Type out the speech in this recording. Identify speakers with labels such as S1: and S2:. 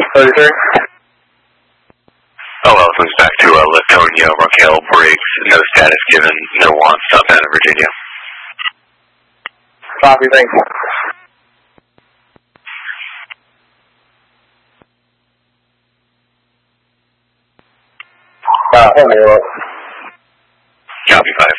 S1: 33.
S2: Oh, well, comes back to Latonia, Raquel Briggs, no status given, no wants, southbound of Virginia.
S1: Copy, thank you. Hello.
S2: Copy 5.